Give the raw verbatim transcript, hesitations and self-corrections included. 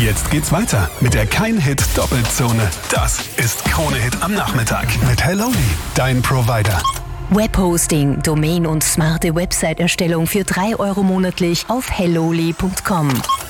Jetzt geht's weiter mit der Kein-Hit-Doppelzone. Das ist Krone-Hit am Nachmittag mit Helloli, dein Provider. Webhosting, Domain und smarte Website-Erstellung für drei Euro monatlich auf helloli punkt com.